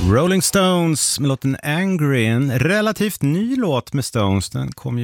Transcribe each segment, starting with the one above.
Rolling Stones med låten Angry, en relativt ny låt med Stones. Den kom ju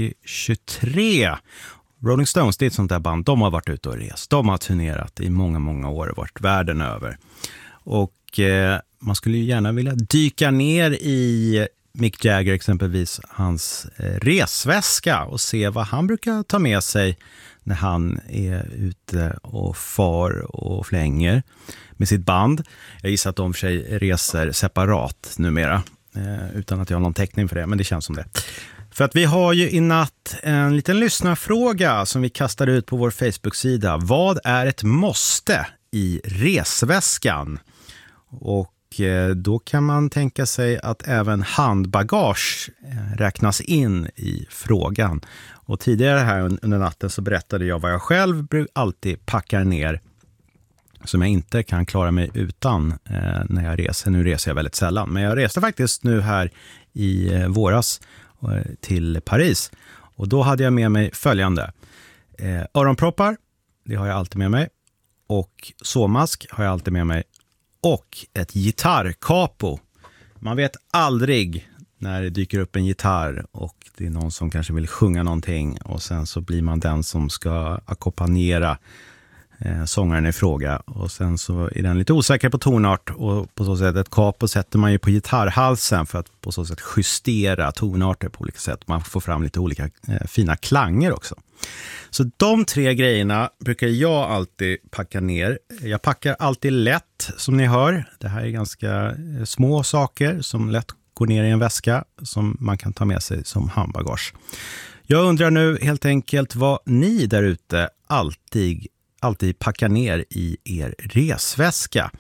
2023. Rolling Stones, det är ett sånt där band. De har varit ute och rest. De har turnerat i många, många år och varit världen över. Och man skulle ju gärna vilja dyka ner i Mick Jagger exempelvis, hans resväska och se vad han brukar ta med sig när han är ute och far och flänger med sitt band. Jag gissar att de för sig reser separat numera, utan att jag har någon täckning för det, men det känns som det. För att vi har ju i natt en liten lyssnarfråga som vi kastar ut på vår Facebook-sida. Vad är ett måste i resväskan? Och då kan man tänka sig att även handbagage räknas in i frågan. Och tidigare här under natten så berättade jag vad jag själv alltid packar ner som jag inte kan klara mig utan när jag reser. Nu reser jag väldigt sällan, men jag reste faktiskt nu här i våras till Paris. Och då hade jag med mig följande. Öronproppar, det har jag alltid med mig. Och såmask har jag alltid med mig. Och ett gitarrkapo. Man vet aldrig när det dyker upp en gitarr och det är någon som kanske vill sjunga någonting och sen så blir man den som ska ackompanjera sångaren i fråga och sen så är den lite osäker på tonart och på så sätt ett kapo sätter man ju på gitarrhalsen för att på så sätt justera tonarter på olika sätt. Man får fram lite olika fina klanger också. Så de tre grejerna brukar jag alltid packa ner. Jag packar alltid lätt som ni hör. Det här är ganska små saker som lätt går ner i en väska som man kan ta med sig som handbagage. Jag undrar nu helt enkelt vad ni där ute alltid packar ner i er resväska.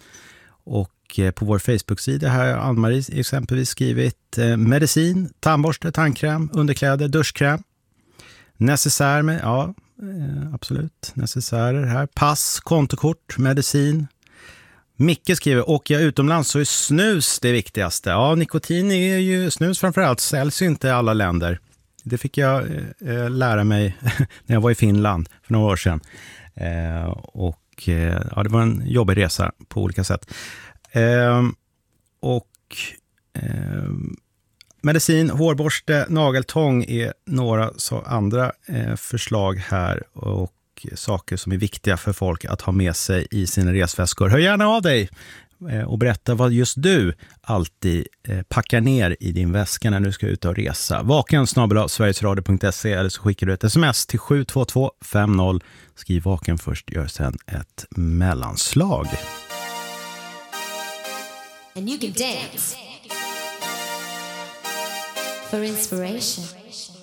Och på vår Facebook-sida här har Ann-Marie exempelvis skrivit medicin, tandborste, tandkräm, underkläder, duschkräm. Necessär med, ja absolut, necessärer här. Pass, kontokort, medicin. Micke skriver, åker jag utomlands så är snus det viktigaste. Ja, nikotin är ju, snus framförallt säljs ju inte i alla länder. Det fick jag lära mig när jag var i Finland för några år sedan. Ja, det var en jobbig resa på olika sätt. Medicin, hårborste, nageltång är några så andra förslag här och saker som är viktiga för folk att ha med sig i sina resväskor. Hör gärna av dig och berätta vad just du alltid packar ner i din väska när du ska ut och resa. vaken@sverigesradio.se eller så skickar du ett sms till 72250. Skriv vaken först, gör sen ett mellanslag. And you can dance for inspiration.